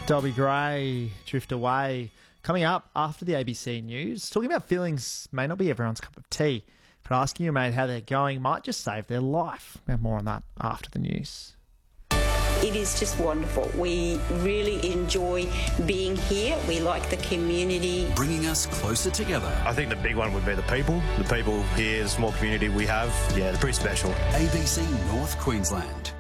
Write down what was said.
Dobby Gray, Drift Away. Coming up after the ABC News, talking about feelings may not be everyone's cup of tea, but asking your mate how they're going might just save their life. We have more on that after the news. It is just wonderful. We really enjoy being here. We like the community. Bringing us closer together. I think the big one would be the people. The people here, the small community we have, yeah, they're pretty special. ABC North Queensland.